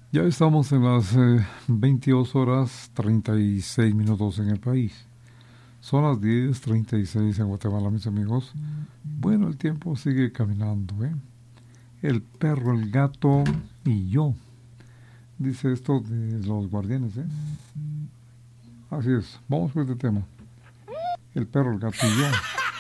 Ya estamos en las 22 horas 36 minutos en el país. Son las 10:36 en Guatemala, mis amigos. Bueno, el tiempo sigue caminando, ¿eh? El perro, el gato y yo. Dice esto de los guardianes, ¿eh? Así es. Vamos con este tema. El perro, el gato y yo.